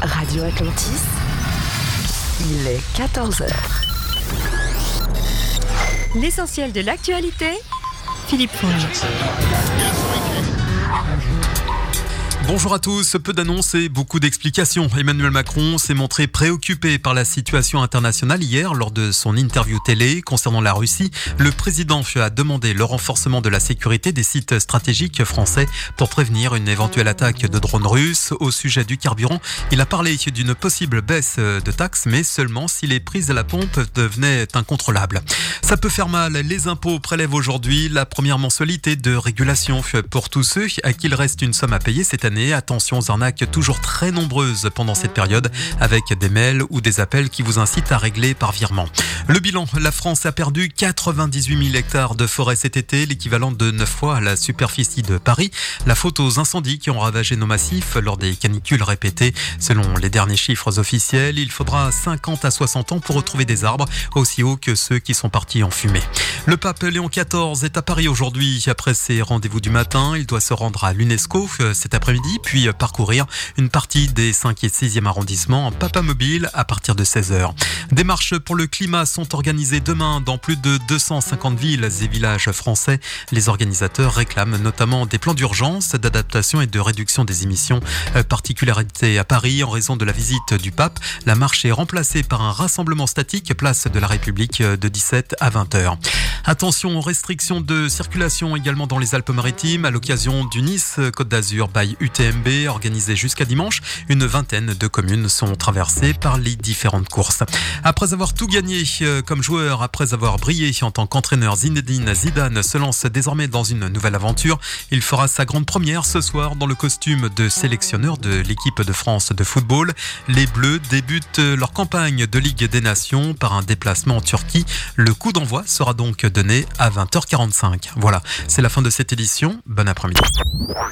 Radio Atlantis, il est 14h. L'essentiel de l'actualité, Philippe Fonge. Bonjour à tous, peu d'annonces et beaucoup d'explications. Emmanuel Macron s'est montré préoccupé par la situation internationale hier lors de son interview télé concernant la Russie. Le président a demandé le renforcement de la sécurité des sites stratégiques français pour prévenir une éventuelle attaque de drones russes. Au sujet du carburant, il a parlé d'une possible baisse de taxes, mais seulement si les prises à la pompe devenaient incontrôlables. Ça peut faire mal, les impôts prélèvent aujourd'hui la première mensualité de régulation pour tous ceux à qui il reste une somme à payer cette année. Attention aux arnaques toujours très nombreuses pendant cette période avec des mails ou des appels qui vous incitent à régler par virement. Le bilan, la France a perdu 98 000 hectares de forêt cet été, l'équivalent de 9 fois la superficie de Paris. La faute aux incendies qui ont ravagé nos massifs lors des canicules répétées. Selon les derniers chiffres officiels, il faudra 50 à 60 ans pour retrouver des arbres aussi hauts que ceux qui sont partis en fumée. Le pape Léon XIV est à Paris aujourd'hui. Après ses rendez-vous du matin, il doit se rendre à l'UNESCO cet après-midi, puis parcourir une partie des 5 et 6e arrondissements en papamobile à partir de 16h. Des marches pour le climat sont organisées demain dans plus de 250 villes et villages français. Les organisateurs réclament notamment des plans d'urgence, d'adaptation et de réduction des émissions. Particularité à Paris, en raison de la visite du pape, la marche est remplacée par un rassemblement statique place de la République de 17 à 20h. Attention aux restrictions de circulation également dans les Alpes-Maritimes à l'occasion du Nice Côte d'Azur by UTMB organisé jusqu'à dimanche. Une vingtaine de communes sont traversées par les différentes courses. Après avoir tout gagné comme joueur, après avoir brillé en tant qu'entraîneur, Zinedine Zidane se lance désormais dans une nouvelle aventure. Il fera sa grande première ce soir dans le costume de sélectionneur de l'équipe de France de football. Les Bleus débutent leur campagne de Ligue des Nations par un déplacement en Turquie. Le coup d'envoi sera donc donné à 20h45. Voilà, c'est la fin de cette édition. Bon après-midi.